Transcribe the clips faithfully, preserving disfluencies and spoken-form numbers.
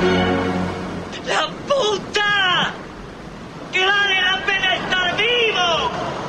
¡La puta! ¡Que vale la pena estar vivo!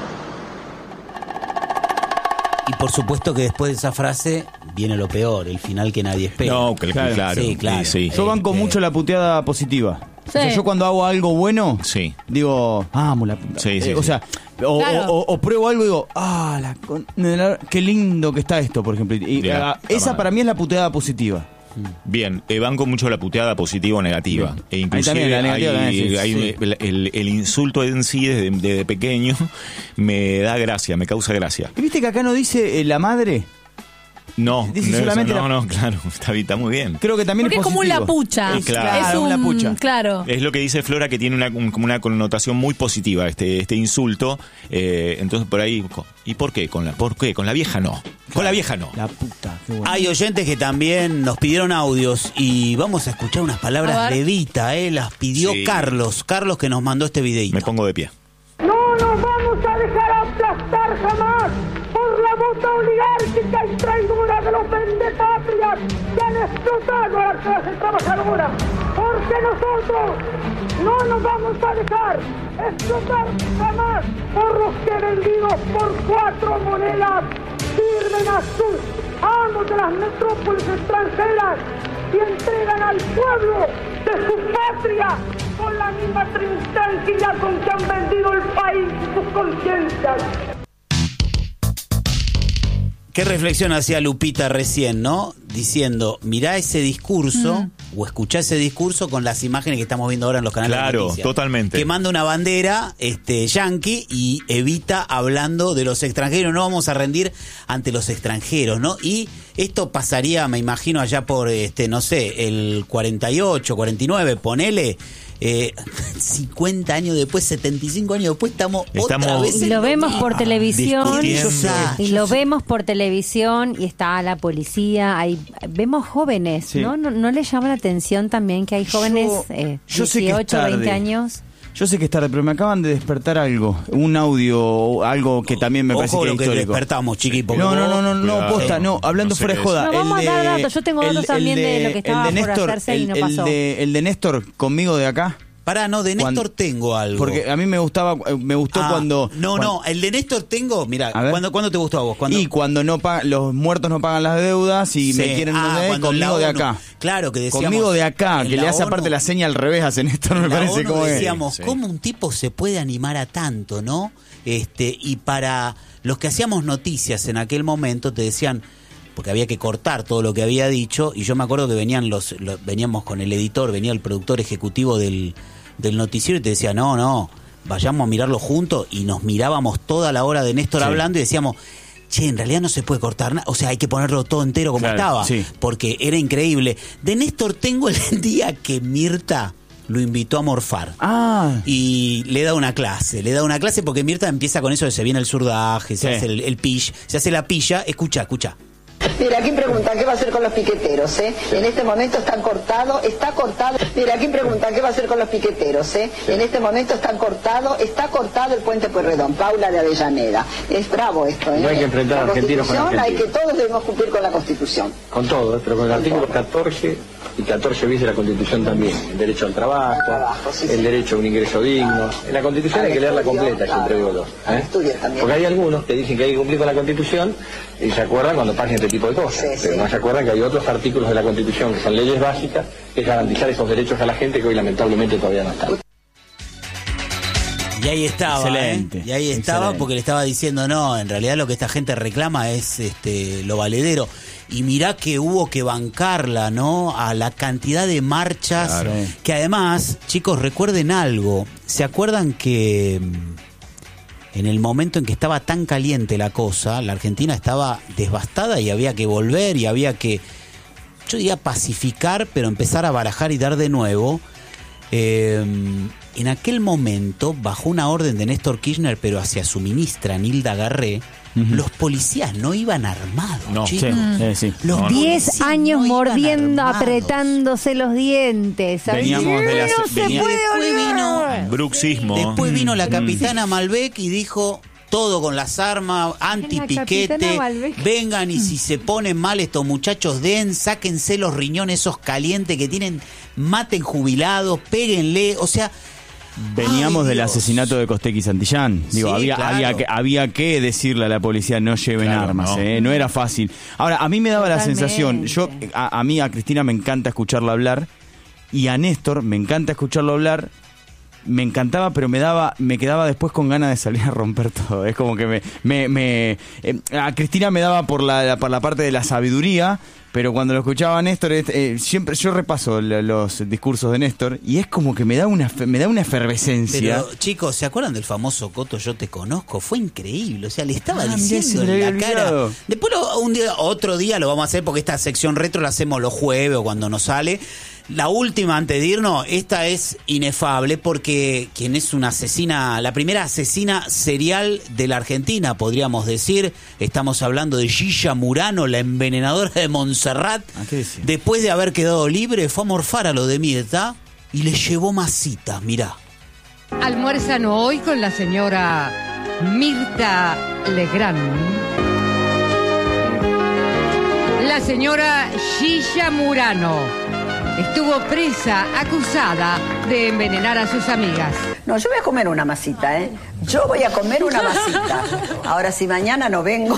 Y por supuesto que después de esa frase viene lo peor, el final que nadie espera. No, claro, claro. Sí, claro. Sí, sí. Yo banco Este- mucho la puteada positiva. Sí. O sea, yo cuando hago algo bueno, Sí. digo, vamos, la puta. Sí, sí, Eh, o sí. sea, o, Claro. o- o pruebo algo y digo, ah, la con- la- qué lindo que está esto, por ejemplo. Y, Mirá, ah, está esa mal. para mí es la puteada positiva. Bien, eh, banco mucho la puteada positiva o negativa. Bien. E inclusive Ahí también, la negativa hay- también, sí, hay sí. un- el, el- el insulto en sí desde, desde pequeño me da gracia, me causa gracia. ¿Y viste que acá no dice eh, la madre? No, Dice no, solamente no, la- no, claro, está, bien, está muy bien. Creo que también Porque es es como un positivo. lapucha. Es, Claro. claro, Es un lapucha. Claro. Es lo que dice Flora, que tiene una, un- como una connotación muy positiva este este insulto. Eh, entonces por ahí, co- ¿y por qué? ¿Con la, ¿Por qué? Con la vieja no. Con la vieja no. La puta, qué bueno. Hay oyentes que también nos pidieron audios y vamos a escuchar unas A palabras ver. de Evita, ¿eh? Las pidió Sí. Carlos. Carlos que nos mandó este videíto. Me pongo de pie. No nos vamos a dejar aplastar jamás por la bota oligárquica y traidora de los vendepatrias que han explotado a la clase trabajadora. Porque nosotros no nos vamos a dejar explotar jamás por los que vendidos por cuatro monedas sirven a sus amos de las metrópolis extranjeras y entregan al pueblo de su patria con la misma tranquilidad con que han vendido el país y sus conciencias. ¿Qué reflexión hacía Lupita recién, no? Diciendo, mirá ese discurso o escuchá ese discurso con las imágenes que estamos viendo ahora en los canales Claro, de noticias. totalmente. Que manda una bandera este, yanqui y Evita hablando de los extranjeros. No vamos a rendir ante los extranjeros, ¿no? Y esto pasaría, me imagino, allá por, este no sé, el cuarenta y ocho, cuarenta y nueve, ponele... Eh, cincuenta años después, setenta y cinco años después, estamos, Estamos- otra vez Y en lo vemos mismo. por televisión. discutiendo. Y lo vemos por televisión y está la policía. Hay, vemos jóvenes, Sí. ¿no? ¿no? ¿No les llama la atención también que hay jóvenes Yo- eh, yo sé que es dieciocho, veinte tarde. años? Yo sé que es tarde, pero me acaban de despertar algo. Un audio, algo que también me Ojo parece que es lo que histórico. despertamos, chiqui, porque No, no, vos- no, no, no, Cuidado. posta, no, hablando No sé fuera de qué es. joda. No, el vamos a dar de- datos. Yo tengo datos el- también el de lo que estaba el de por Néstor, hacerse y el, no el pasó. de, el de Néstor conmigo de acá. Pará, no, de Cuando- Néstor tengo algo. Porque a mí me gustaba, eh, me gustó Ah, cuando... No, cuando- no, el de Néstor tengo, mira, A ver. ¿cuándo, ¿cuándo te gustó a vos? ¿Cuándo? Y cuando no pa- los muertos no pagan las deudas y Sí. me quieren Ah, no cuando conmigo la de ONU. acá. Claro, que decíamos... Conmigo de acá, en que le hace ONU aparte la seña al revés a Néstor, me en la parece ONU como que... decíamos, Sí. ¿cómo un tipo se puede animar a tanto, no? Este, y para los que hacíamos noticias en aquel momento te decían, porque había que cortar todo lo que había dicho, y yo me acuerdo que venían los, los- veníamos con el editor, venía el productor ejecutivo del, del noticiero y te decía, no, no, vayamos a mirarlo juntos, y nos mirábamos toda la hora de Néstor Sí. hablando y decíamos, che, en realidad no se puede cortar nada, o sea, hay que ponerlo todo entero como Claro, estaba, sí. porque era increíble. De Néstor tengo el día que Mirta lo invitó a morfar. Ah, Y le da una clase, le da una clase porque Mirta empieza con eso de se viene el surdaje, se Sí. hace el, el pish, se hace la pilla. Escucha, escucha. Mira, aquí preguntan qué va a hacer con los piqueteros, ¿eh? En este momento están cortados, está cortado. Mira, aquí preguntan qué va a hacer con los piqueteros, ¿eh? En este momento están cortados, está cortado el puente Pueyrredón, Paula de Avellaneda. Es bravo esto, ¿eh? No hay que enfrentar a La argentinos con Constitución, hay que argentinos. todos debemos cumplir con la Constitución. Con todo, pero con el artículo catorce y catorce bis de la Constitución también. El derecho al trabajo, trabajo, sí, el sí. derecho a un ingreso digno. En la Constitución Al hay que leerla estudio, completa, claro. siempre digo yo. Al ¿eh? estudio también. Porque hay algunos que dicen que hay que cumplir con la Constitución y se acuerdan cuando pasan este tipo de cosas. Sí, pero sí. no se acuerdan que hay otros artículos de la Constitución que son leyes básicas, que es garantizar esos derechos a la gente que hoy lamentablemente todavía no están. Y ahí estaba, Excelente, ¿eh? Y ahí estaba excelente. porque le estaba diciendo, no, en realidad lo que esta gente reclama es este lo valedero. Y mirá que hubo que bancarla, ¿no? A la cantidad de marchas. Claro. Que además, chicos, recuerden algo. ¿Se acuerdan que mm, en el momento en que estaba tan caliente la cosa, la Argentina estaba devastada y había que volver y había que, yo diría pacificar, pero empezar a barajar y dar de nuevo? Eh, en aquel momento, bajo una orden de Néstor Kirchner, pero hacia su ministra Nilda Garré, Ujú. los policías no iban armados, No, chicos. sí, sí, sí. Los No, no. Diez policías años no iban mordiendo, armados. apretándose los dientes. ¿sabes? Veníamos de la- no se venía- puede Después olvidar. vino, Bruxismo. después vino la capitana Malbec y dijo, todo con las armas, anti-piquete, Capitana Malbec. vengan y si se ponen mal estos muchachos, den, sáquense los riñones esos calientes que tienen, maten jubilados, péguenle, o sea... Veníamos Ay, del Dios. asesinato de Costec y Santillán. Digo, Sí, había, claro. había, que, había que decirle a la policía no lleven Claro, armas, no. ¿eh? No era fácil. Ahora, a mí me daba Totalmente. la sensación, yo a, a mí, a Cristina me encanta escucharla hablar y a Néstor me encanta escucharlo hablar. Me encantaba, pero me daba, me quedaba después con ganas de salir a romper todo. Es como que me, me, me eh, a Cristina me daba por la, por la parte de la sabiduría, pero cuando lo escuchaba a Néstor, eh, siempre yo repaso l- los discursos de Néstor y es como que me da una, fe- me da una efervescencia. Pero chicos, ¿se acuerdan del famoso Coto Yo Te Conozco? Fue increíble, o sea, le estaba Ah, mirá, se diciendo me lo en la había cara. olvidado. Después lo- un día, otro día lo vamos a hacer porque esta sección retro la hacemos los jueves o cuando nos sale. La última antes de irnos, esta es inefable porque quien es una asesina, la primera asesina serial de la Argentina, podríamos decir, estamos hablando de Gilla Murano, la envenenadora de Montserrat, Ah, ¿qué decía? después de haber quedado libre, fue a morfar a lo de Mirta y le llevó masitas, mirá. Almuerzan hoy con la señora Mirta Legrand. La señora Gilla Murano estuvo presa, acusada de envenenar a sus amigas. No, yo voy a comer una masita, ¿eh? Yo voy a comer una masita. Ahora, si mañana no vengo...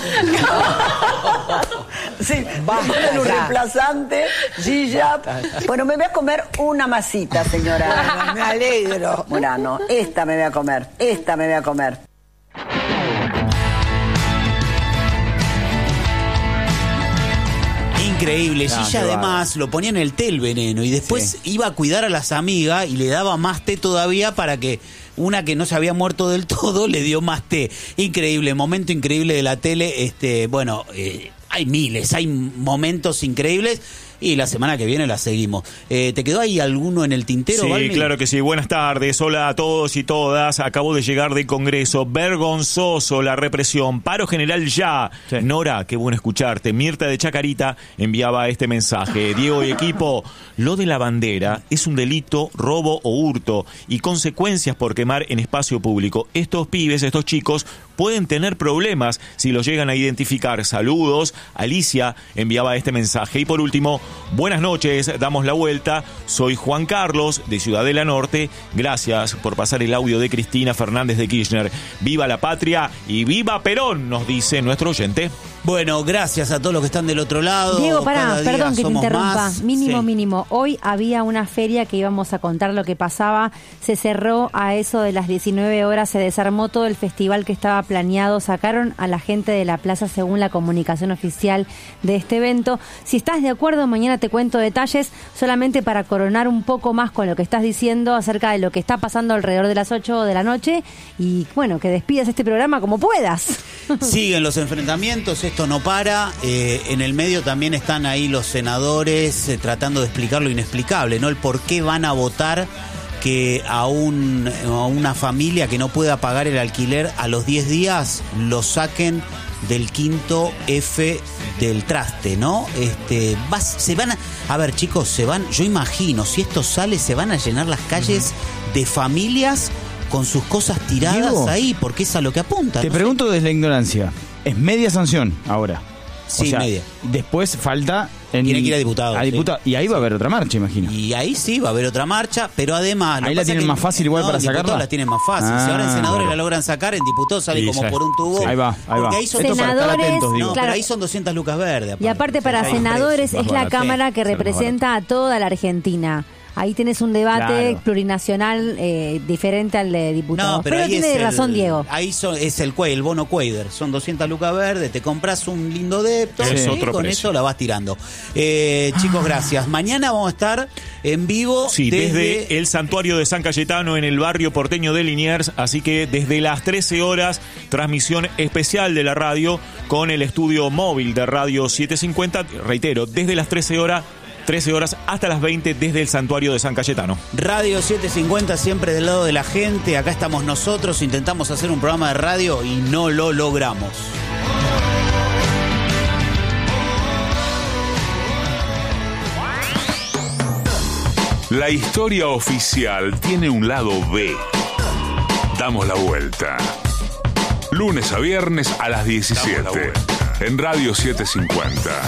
Sí, ponen un reemplazante, Gilla. Bueno, me voy a comer una masita, señora. Me alegro. Murano, esta me voy a comer, esta me voy a comer. Increíble, Ah, Gilla qué además lo ponía en el té el veneno y después iba a cuidar a las amigas y le daba más té todavía para que una que no se había muerto del todo le dio más té. Increíble, momento increíble de la tele. Este, bueno, eh, hay miles, hay momentos increíbles y la semana que viene la seguimos. Eh, ¿Te quedó ahí alguno en el tintero, Sí, Balmi? claro que sí. Buenas tardes. Hola a todos y todas. Acabo de llegar del Congreso. Vergonzoso la represión. Paro general ya. Sí. Nora, qué bueno escucharte. Mirta de Chacarita enviaba este mensaje. Diego y equipo, lo de la bandera es un delito, robo o hurto y consecuencias por quemar en espacio público. Estos pibes, estos chicos, pueden tener problemas si los llegan a identificar. Saludos. Alicia enviaba este mensaje. Y por último, buenas noches, damos la vuelta. Soy Juan Carlos, de Ciudadela Norte. Gracias por pasar el audio de Cristina Fernández de Kirchner. Viva la patria y viva Perón, nos dice nuestro oyente. Bueno, gracias a todos los que están del otro lado. Diego, pará, Cada día perdón que te somos interrumpa. más. Mínimo, Sí. mínimo. Hoy había una feria que íbamos a contar lo que pasaba. Se cerró a eso de las diecinueve horas, se desarmó todo el festival que estaba planeado. Sacaron a la gente de la plaza según la comunicación oficial de este evento. Si estás de acuerdo, mañana te cuento detalles, solamente para coronar un poco más con lo que estás diciendo acerca de lo que está pasando alrededor de las ocho de la noche. Y bueno, que despidas este programa como puedas. Siguen los enfrentamientos, esto no para. Eh, en el medio también están ahí los senadores eh, tratando de explicar lo inexplicable, ¿no? El por qué van a votar que a, un, a una familia que no pueda pagar el alquiler a los diez días lo saquen del quinto F del traste, ¿no? Este, vas, se van a, a ver, chicos, se van, yo imagino, si esto sale, se van a llenar las calles de familias con sus cosas tiradas Diego, ahí, porque es a lo que apuntan. Te ¿no? pregunto desde la ignorancia, ¿es media sanción ahora? Sí, media. Después falta... En, Tiene que ir a diputado, A sí. diputado. Y ahí va a haber otra marcha, imagino. Y ahí sí va a haber otra marcha, pero además... lo Ahí que la pasa tienen es que más fácil igual no, para en diputados sacarla. la tienen más fácil. Si ahora en Ah. senadores la logran sacar, en diputados sale Sí, como ya. por un tubo. Ahí va, ahí Porque va. ahí son Esto para estar Senadores, atentos, digo. No, claro. pero ahí son doscientas lucas verdes. Y aparte para Hay senadores precios es más la baratos. Cámara que sale más representa a toda la Argentina. Ahí tenés un debate Claro. plurinacional eh, diferente al de diputados. No, pero, ahí tiene es razón el, Diego. Ahí son- es el cuey, el bono Cuader. Son doscientas lucas verdes, te compras un lindo depto Es y otro con precio. eso la vas tirando. Eh, chicos, gracias. Mañana vamos a estar en vivo Sí, desde... desde el santuario de San Cayetano en el barrio porteño de Liniers, así que desde las trece horas, transmisión especial de la radio con el estudio móvil de Radio setecientos cincuenta, reitero, desde las trece horas, trece horas hasta las veinte desde el santuario de San Cayetano. Radio setecientos cincuenta siempre del lado de la gente. Acá estamos nosotros, intentamos hacer un programa de radio y no lo logramos. La historia oficial tiene un lado B. Damos la vuelta. lunes a viernes a las diecisiete, en Radio setecientos cincuenta.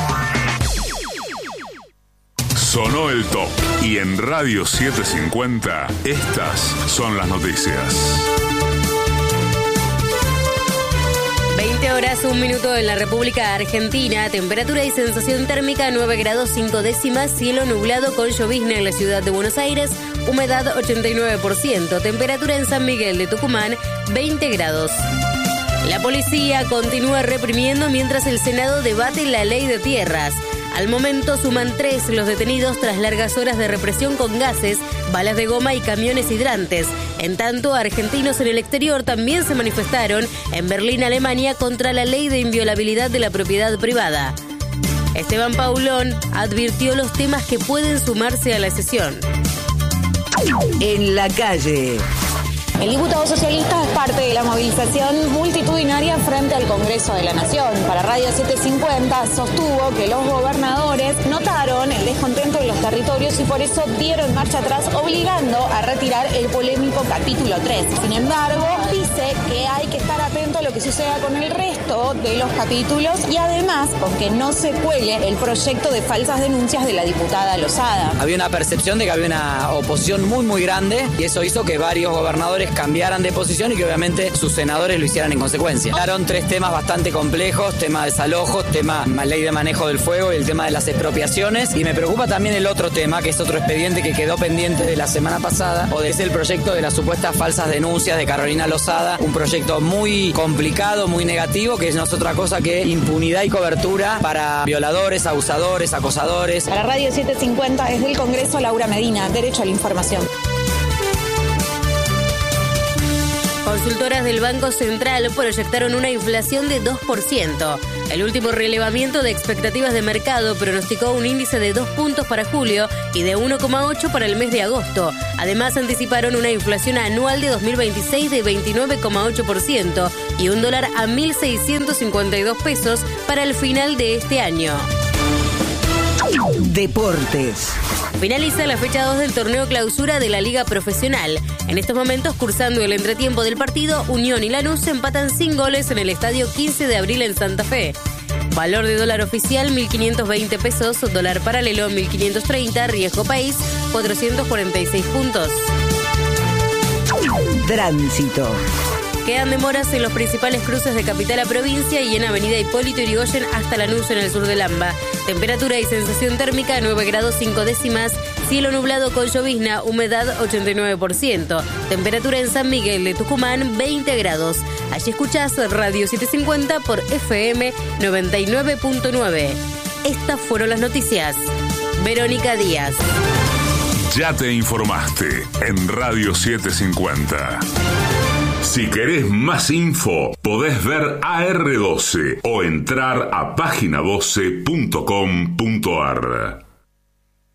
Sonó el top y en Radio setecientos cincuenta estas son las noticias. veinte horas, un minuto en la República Argentina. Temperatura y sensación térmica nueve grados cinco décimas. Cielo nublado con llovizna en la ciudad de Buenos Aires. Humedad ochenta y nueve por ciento. Temperatura en San Miguel de Tucumán veinte grados. La policía continúa reprimiendo mientras el Senado debate la ley de tierras. Al momento suman tres los detenidos tras largas horas de represión con gases, balas de goma y camiones hidrantes. En tanto, argentinos en el exterior también se manifestaron en Berlín, Alemania, contra la ley de inviolabilidad de la propiedad privada. Esteban Paulón advirtió los temas que pueden sumarse a la sesión. En la calle. El diputado socialista es parte de la movilización multitudinaria frente al Congreso de la Nación. Para Radio setecientos cincuenta sostuvo que los gobernadores notaron el descontento de los territorios y por eso dieron marcha atrás, obligando a retirar el polémico capítulo tres. Sin embargo, dice que hay que estar atento a lo que suceda con el resto de los capítulos y además con que no se cuele el proyecto de falsas denuncias de la diputada Lozada. Había una percepción de que había una oposición muy muy grande y eso hizo que varios gobernadores cambiaran de posición y que obviamente sus senadores lo hicieran en consecuencia. Hablaron tres temas bastante complejos, tema de desalojos, tema ley de manejo del fuego y el tema de las expropiaciones, y me preocupa también el otro tema, que es otro expediente que quedó pendiente de la semana pasada, o es el proyecto de las supuestas falsas denuncias de Carolina Lozada, un proyecto muy complicado, muy negativo, que no es otra cosa que impunidad y cobertura para violadores, abusadores, acosadores. Para Radio setecientos cincuenta desde el Congreso, Laura Medina, Derecho a la Información. Consultoras del Banco Central proyectaron una inflación de dos por ciento. El último relevamiento de expectativas de mercado pronosticó un índice de dos puntos para julio y de uno coma ocho para el mes de agosto. Además, anticiparon una inflación anual de dos mil veintiséis de veintinueve coma ocho por ciento y un dólar a mil seiscientos cincuenta y dos pesos para el final de este año. Deportes. Finaliza la fecha dos del torneo clausura de la Liga Profesional. En estos momentos, cursando el entretiempo del partido, Unión y Lanús se empatan sin goles en el estadio quince de abril en Santa Fe. Valor de dólar oficial mil quinientos veinte pesos, dólar paralelo mil quinientos treinta, riesgo país cuatrocientos cuarenta y seis puntos. Tránsito. Quedan demoras en los principales cruces de capital a provincia y en avenida Hipólito Yrigoyen hasta Lanús en el sur del AMBA. Temperatura y sensación térmica nueve grados cinco décimas, cielo nublado con llovizna, humedad ochenta y nueve por ciento. Temperatura en San Miguel de Tucumán veinte grados. Allí escuchás Radio setecientos cincuenta por F M noventa y nueve punto nueve. Estas fueron las noticias. Verónica Díaz. Ya te informaste en Radio setecientos cincuenta. Si querés más info, podés ver A R doce o entrar a página doce punto com punto ar.